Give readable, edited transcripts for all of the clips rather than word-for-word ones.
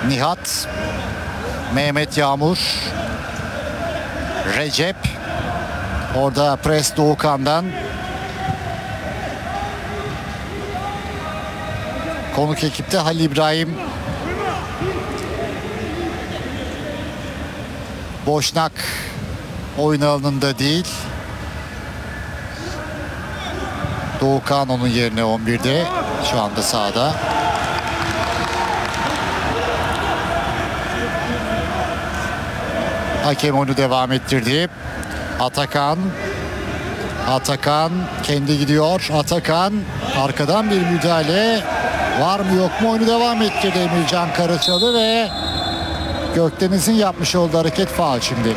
Nihat, Mehmet Yağmur, Recep. Orada pres Doğukan'dan. Konuk ekipte Halil İbrahim. Boşnak oyun alanında değil. Doğukan onun yerine 11'de. Şu anda sahada. Hakem onu devam ettirdi. Atakan kendi gidiyor. Atakan arkadan bir müdahale. Var mı yok mu oyunu devam ettirdi Emircan Karaçalı ve Gökdeniz'in yapmış olduğu hareket faul şimdi.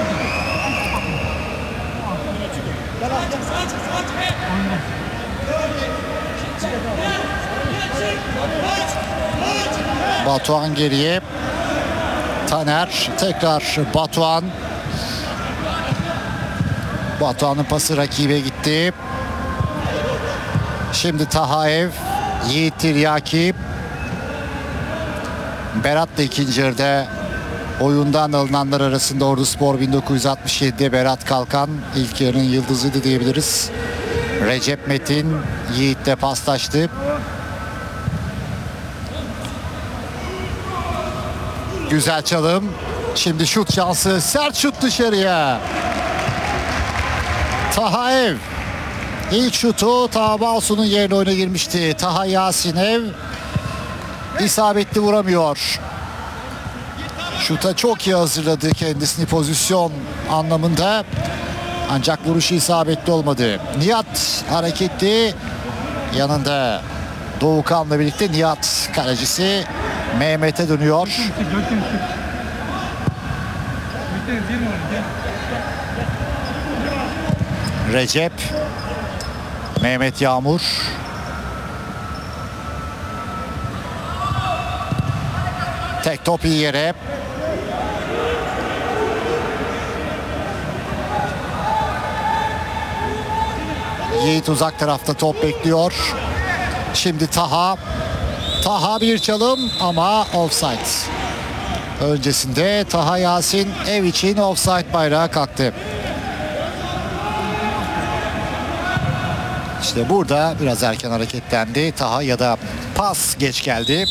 Batuhan geriye. Taner tekrar Batuhan. Batuhan'ın pası rakibe gitti. Şimdi Tahaev, Yiğit Tiryaki. Berat da ikinci yarıda oyundan alınanlar arasında. Orduspor 1967'de Berat Kalkan ilk yarının yıldızıydı diyebiliriz. Recep Metin Yiğit'le paslaştı. Güzel çalım. Şimdi şut şansı. Sert şut dışarıya. Tahaev. İlk şutu Taha Balsu'nun yerine oyuna girmişti. Taha Yasinev isabetli vuramıyor. Şuta çok iyi hazırladı kendisini pozisyon anlamında. Ancak vuruşu isabetli olmadı. Nihat hareketli. Yanında Doğukan'la birlikte Nihat kalecisi Mehmet'e dönüyor. Recep, Mehmet Yağmur. Tek top iyi yere. Yiğit uzak tarafta top bekliyor. Şimdi Taha. Taha bir çalım ama offside. Öncesinde Taha Yasin ev için offside bayrağı kalktı. İşte burada biraz erken hareketlendi Taha ya da pas geç geldi.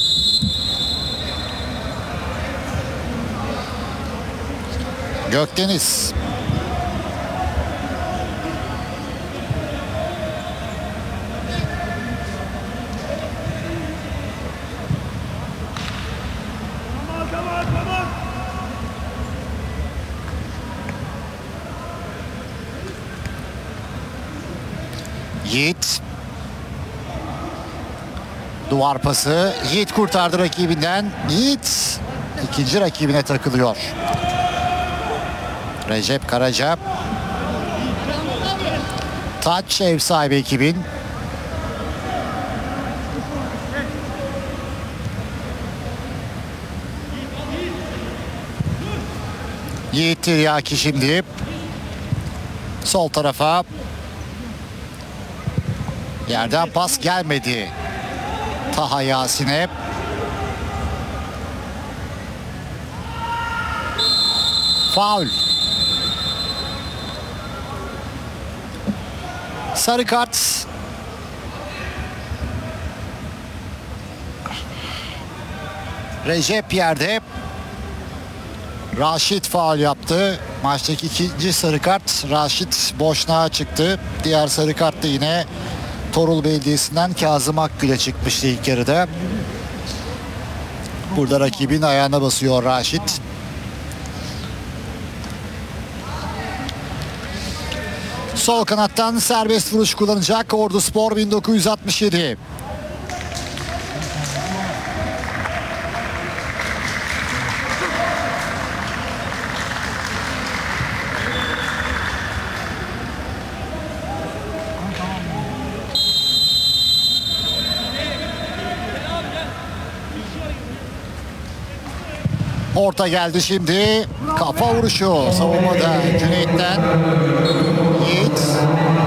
Gökdeniz. Yiğit. Duvar pası. Yiğit kurtardı rakibinden. Yiğit ikinci rakibine takılıyor. Recep Karaca. Taç ev sahibi ekibin. Yiğit Tiryaki şimdi. Sol tarafa. Yerden pas gelmedi. Taha Yasin'e. Faul. Sarı kart. Recep yerde. Raşit faul yaptı. Maçtaki ikinci sarı kart. Raşit boşluğa çıktı. Diğer sarı kart da yine Torul Belediyesi'nden Kazım Akgül'e çıkmıştı ilk yarıda. Burada rakibin ayağına basıyor Raşit. Sol kanattan serbest vuruş kullanacak Orduspor 1967. Orta geldi şimdi. Kafa vuruşu savunmada Cüneyt'ten. Yiğit.